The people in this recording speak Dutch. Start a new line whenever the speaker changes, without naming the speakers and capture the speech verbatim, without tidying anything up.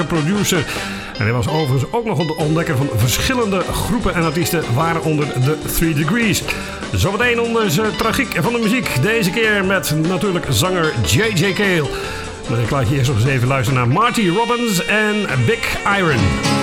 producer. En hij was overigens ook nog de ontdekker van verschillende groepen en artiesten, waaronder de Three Degrees. Zometeen onze tragiek van de muziek. Deze keer met natuurlijk zanger J J Cale. Maar ik laat je eerst nog eens even luisteren naar Marty Robbins en Big Iron.